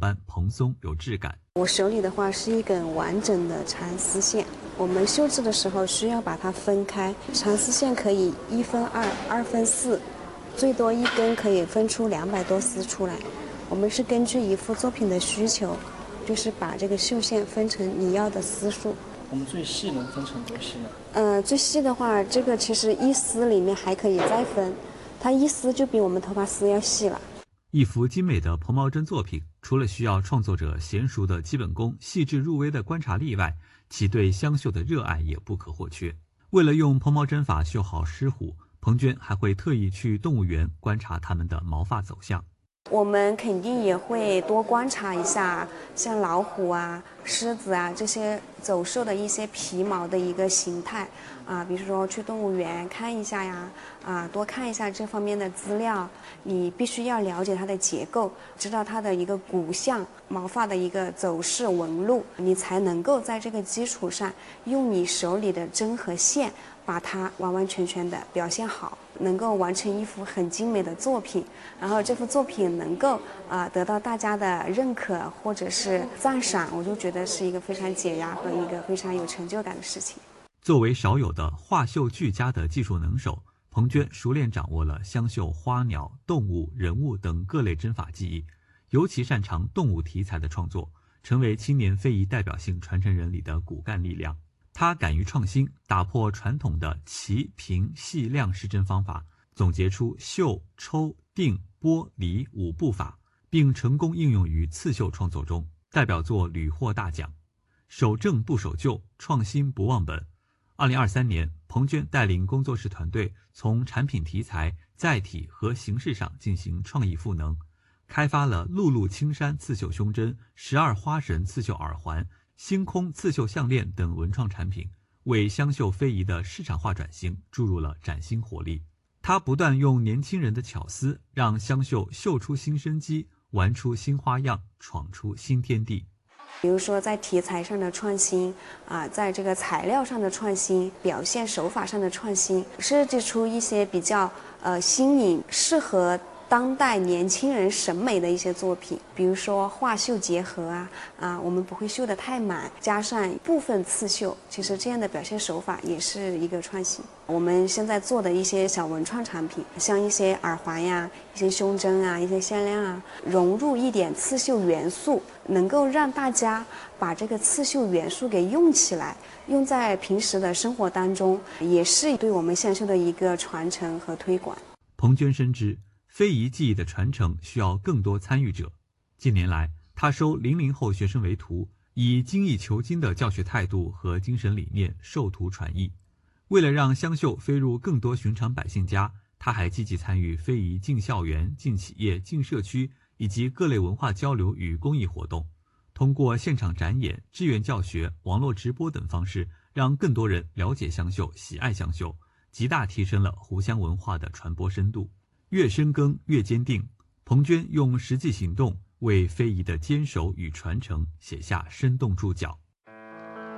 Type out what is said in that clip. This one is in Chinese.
般蓬松有质感。 我手里的话是一根完整的蚕丝线，我们绣制的时候需要把它分开，蚕丝线可以1分2、2分4，最多一根可以分出200多丝出来。我们是根据一幅作品的需求，就是把这个绣线分成你要的丝数。 我们最细能分成多细呢？ 最细的话，这个其实1丝里面还可以再分，它1丝就比我们头发丝要细了。 一幅精美的蓬毛针作品，除了需要创作者娴熟的基本功、细致入微的观察力外，其对香绣的热爱也不可或缺。为了用蓬毛针法绣好狮虎，彭娟还会特意去动物园观察它们的毛发走向。 我们肯定也会多观察一下，像老虎啊、狮子啊这些走兽的一些皮毛的一个形态啊，比如说去动物园看一下呀，多看一下这方面的资料。你必须要了解它的结构，知道它的一个骨相、毛发的一个走势纹路，你才能够在这个基础上用你手里的针和线把它完完全全的表现好，能够完成一幅很精美的作品，然后这幅作品能够得到大家的认可或者是赞赏，我就觉得是一个非常解压和一个非常有成就感的事情。 作为少有的画绣俱佳的技术能手，彭娟熟练掌握了香绣花鸟、动物、人物等各类针法技艺，尤其擅长动物题材的创作，成为青年非遗代表性传承人里的骨干力量。他敢于创新，打破传统的齐、平、细、亮施针方法，总结出绣、抽、定、拨、离5步法，并成功应用于刺绣创作中，代表作屡获大奖。守正不守旧，创新不忘本。2023年，彭娟带领工作室团队从产品题材、载体和形式上进行创意赋能，开发了露露青山刺绣胸针、12花神刺绣耳环、星空刺绣项链等文创产品，为香绣非遗的市场化转型注入了崭新活力。他不断用年轻人的巧思，让香绣绣出新生机，玩出新花样，闯出新天地。 比如说在题材上的创新在这个材料上的创新，表现手法上的创新，设计出一些比较新颖、适合当代年轻人审美的一些作品，比如说画绣结合我们不会绣得太满，加上部分刺绣，其实这样的表现手法也是一个创新。我们现在做的一些小文创产品，像一些耳环呀、一些胸针一些项链融入一点刺绣元素，能够让大家把这个刺绣元素给用起来，用在平时的生活当中，也是对我们香绣的一个传承和推广。 彭娟深知非遗技艺的传承需要更多参与者。近年来，他收00后学生为徒，以精益求精的教学态度和精神理念授徒传艺。为了让香绣飞入更多寻常百姓家，他还积极参与非遗进校园、进企业、进社区以及各类文化交流与公益活动，通过现场展演、志愿教学、网络直播等方式，让更多人了解香绣、喜爱香绣，极大提升了湖湘文化的传播深度。越深耕越坚定，彭娟用实际行动为非遗的坚守与传承写下生动注脚。